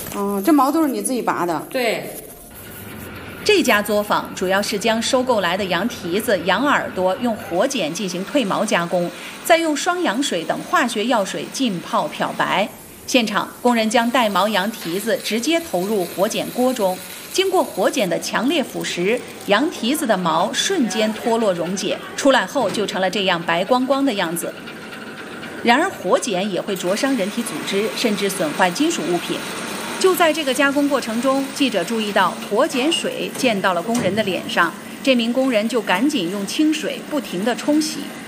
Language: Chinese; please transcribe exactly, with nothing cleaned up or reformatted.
哦，这毛都是你自己拔的？ 对。 这家作坊主要是将收购来的羊蹄子、羊耳朵用火碱进行褪毛加工，再用双氧水等化学药水浸泡漂白。现场，工人将带毛羊蹄子直接投入火碱锅中，经过火碱的强烈腐蚀，羊蹄子的毛瞬间脱落溶解，出来后就成了这样白光光的样子。然而，火碱也会灼伤人体组织，甚至损坏金属物品。就在这个加工过程中，记者注意到火碱水溅到了工人的脸上，这名工人就赶紧用清水不停地冲洗，